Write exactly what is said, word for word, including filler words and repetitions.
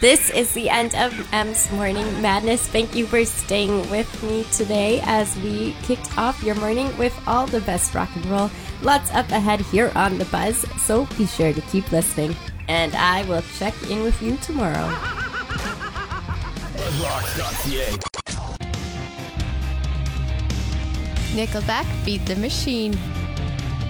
This is the end of M's Morning Madness. Thank you for staying with me today as we kicked off your morning with all the best rock and roll. Lots up ahead here on The Buzz, so be sure to keep listening. And I will check in with you tomorrow. Nickelback, Beat the Machine.